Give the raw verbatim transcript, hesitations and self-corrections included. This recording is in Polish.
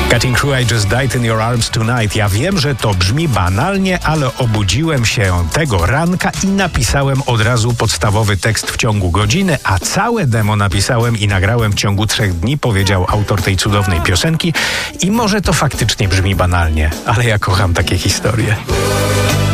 Cutting Crew, I Just Died in Your Arms Tonight. Ja wiem, że to brzmi banalnie, ale obudziłem się tego ranka i napisałem od razu podstawowy tekst w ciągu godziny, a całe demo napisałem i nagrałem w ciągu trzech dni, powiedział autor tej cudownej piosenki. I może to faktycznie brzmi banalnie, ale ja kocham takie historie.